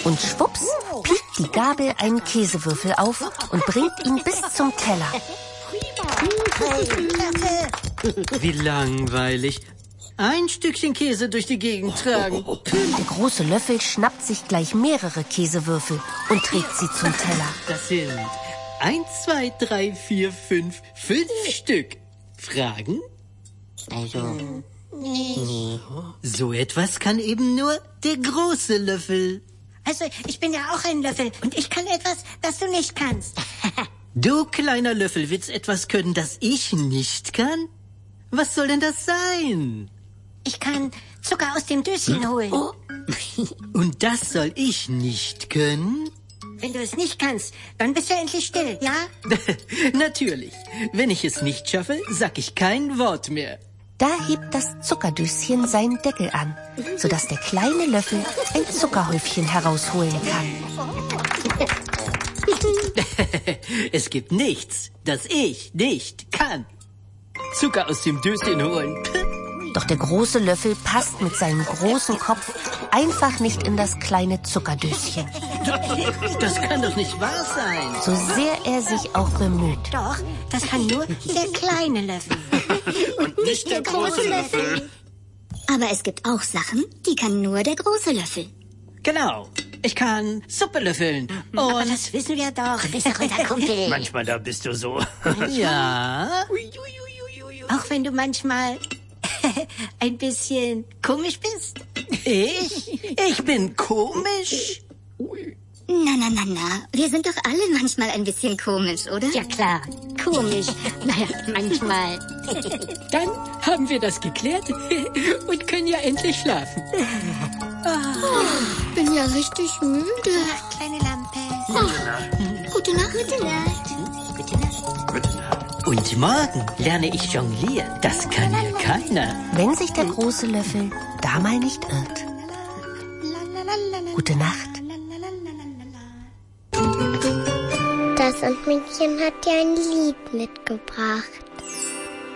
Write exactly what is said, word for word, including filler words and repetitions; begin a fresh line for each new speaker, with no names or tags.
Und schwupps piekt die Gabel einen Käsewürfel auf und bringt ihn bis zum Teller.
Wie langweilig. Ein Stückchen Käse durch die Gegend tragen.
Der große Löffel schnappt sich gleich mehrere Käsewürfel und trägt sie zum Teller.
Das sind eins, zwei, drei, vier, fünf, fünf Stück. Fragen?
Also, nee.
So etwas kann eben nur der große Löffel.
Also, ich bin ja auch ein Löffel und ich kann etwas, das du nicht kannst.
Du kleiner Löffel willst etwas können, das ich nicht kann? Was soll denn das sein?
Ich kann Zucker aus dem Döschen holen.
Oh.
Und das soll ich nicht können?
Wenn du es nicht kannst, dann bist du endlich still, ja?
Natürlich. Wenn ich es nicht schaffe, sag ich kein Wort mehr.
Da hebt das Zuckerdöschen seinen Deckel an, sodass der kleine Löffel ein Zuckerhäufchen herausholen kann.
Es gibt nichts, das ich nicht kann. Zucker aus dem Döschen holen.
Doch der große Löffel passt mit seinem großen Kopf einfach nicht in das kleine Zuckerdöschen.
Das kann doch nicht wahr sein.
So sehr er sich auch bemüht.
Doch, das kann nur der kleine Löffel.
Und nicht der große Löffel.
Aber es gibt auch Sachen, die kann nur der große Löffel.
Genau. Ich kann Suppe löffeln. Und
Aber das wissen wir doch.
Du bist doch unser Kumpel.
Manchmal, da bist du so.
ja.
Auch wenn du manchmal ein bisschen komisch bist.
Ich? Ich bin komisch?
Na, na, na, na. Wir sind doch alle manchmal ein bisschen komisch, oder?
Ja klar, komisch. Naja, manchmal.
Dann haben wir das geklärt und können ja endlich schlafen.
Ich bin ja richtig müde.
Ach, kleine Lampe.
Gute Nacht. Gute Nacht.
Und morgen lerne ich jonglieren. Das kann ja keiner.
Wenn sich der große Löffel da mal nicht irrt. Gute Nacht.
Das Sandmännchen hat dir ein Lied mitgebracht.